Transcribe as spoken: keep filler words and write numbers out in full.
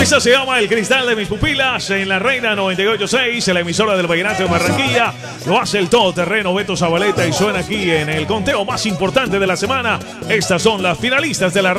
Esta se llama El Cristal de Mis Pupilas en la Reina noventa y ocho punto seis, en la emisora del Vallenato de Barranquilla. Lo hace el todoterreno Beto Zabaleta y suena aquí en el conteo más importante de la semana. Estas son las finalistas de la